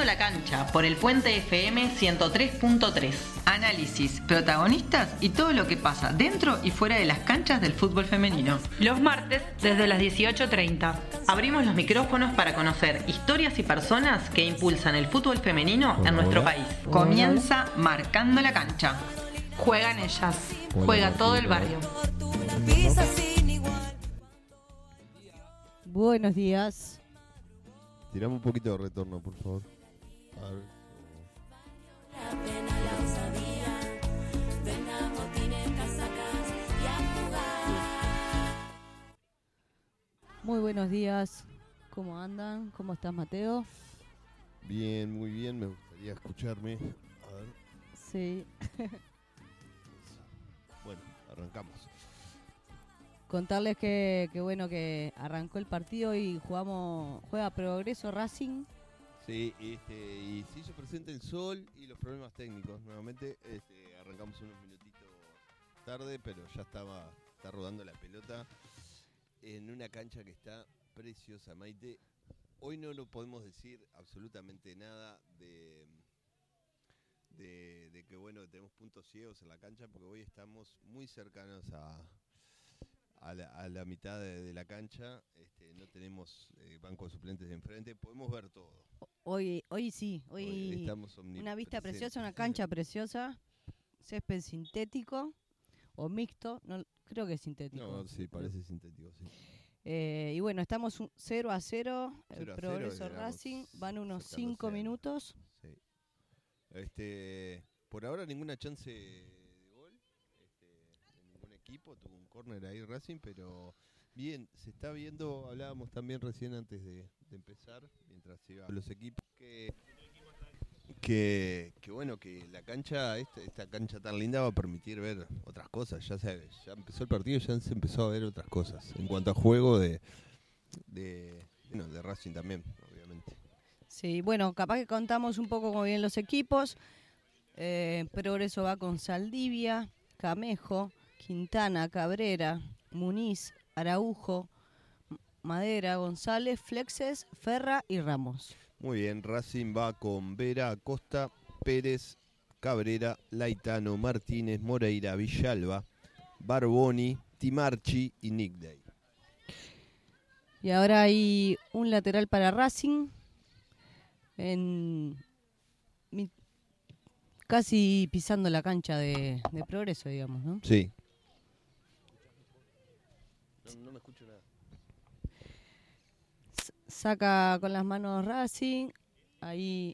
la cancha por el Puente FM 103.3. Análisis, protagonistas y todo lo que pasa dentro y fuera de las canchas del fútbol femenino. Los martes desde las 18:30. Abrimos los micrófonos para conocer historias y personas que impulsan el fútbol femenino en nuestro país. Comienza Marcando la Cancha. Juegan ellas. Juega todo el barrio. Buenos días. Tirame un poquito de retorno, por favor. A ver. Muy buenos días. ¿Cómo andan? ¿Cómo estás, Mateo? Bien, muy bien. Me gustaría escucharme. A ver. Sí. Bueno, arrancamos. Contarles que bueno que arrancó el partido y juega Progreso Racing. Sí, y se hizo presente el sol y los problemas técnicos. Nuevamente arrancamos unos minutitos tarde, pero ya está rodando la pelota en una cancha que está preciosa, Maite. Hoy no lo podemos decir absolutamente nada de que bueno, tenemos puntos ciegos en la cancha, porque hoy estamos muy cercanos a la mitad de la cancha. No tenemos banco de suplentes de enfrente, podemos ver todo. Hoy sí, hoy estamos una vista preciosa, una cancha preciosa, césped sintético o mixto, no creo que es sintético. No, sí, parece sintético, sí. Y bueno, estamos 0-0, el 0-0, Progreso digamos, Racing, van unos acercándose 5 minutos. Sí. Por ahora ninguna chance de gol de ningún equipo. Tuvo un córner ahí Racing, pero bien, se está viendo. Hablábamos también recién antes de empezar, mientras iba a los equipos, que bueno, que la cancha, esta cancha tan linda va a permitir ver otras cosas. Ya empezó el partido, ya se empezó a ver otras cosas en cuanto a juego de Racing también, obviamente. Sí, bueno, capaz que contamos un poco cómo vienen los equipos. Progreso va con Saldivia, Camejo, Quintana, Cabrera, Muniz, Araujo, Madera, González, Flexes, Ferra y Ramos. Muy bien, Racing va con Vera, Acosta, Pérez, Cabrera, Laitano, Martínez, Moreira, Villalba, Barboni, Timarchi y Nick Day. Y ahora hay un lateral para Racing, casi pisando la cancha de Progreso, digamos, ¿no? Sí. No me escucho nada. Saca con las manos Racing, ahí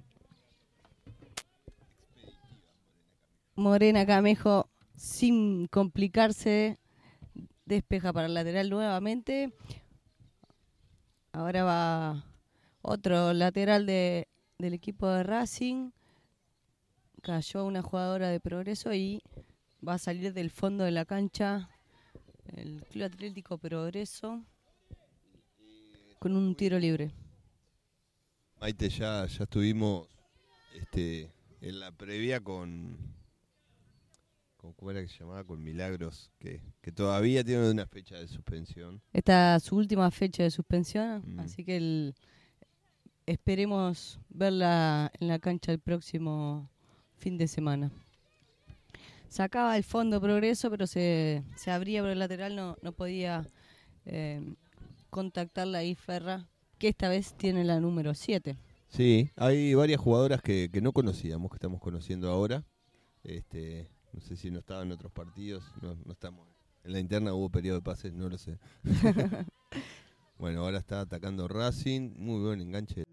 Morena Camejo, sin complicarse, despeja para el lateral nuevamente. Ahora va otro lateral del equipo de Racing. Cayó una jugadora de Progreso y va a salir del fondo de la cancha el Club Atlético Progreso con un tiro libre. Maite, ya estuvimos en la previa con ¿cómo era que se llamaba? Con Milagros, que todavía tiene una fecha de suspensión. Esta es su última fecha de suspensión, así que esperemos verla en la cancha el próximo fin de semana. Sacaba el fondo Progreso, pero se abría por el lateral, no podía contactarla ahí Ferra, que esta vez tiene la número 7. Sí, hay varias jugadoras que no conocíamos, que estamos conociendo ahora. No sé si no estaban en otros partidos, no estamos. En la interna hubo periodo de pases, no lo sé. Bueno, ahora está atacando Racing, muy buen enganche